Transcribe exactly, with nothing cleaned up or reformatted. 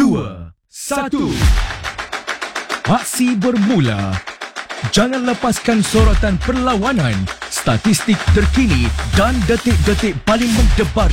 dua, satu. Aksi bermula. Jangan lepaskan sorotan perlawanan, statistik terkini dan detik-detik paling mendebar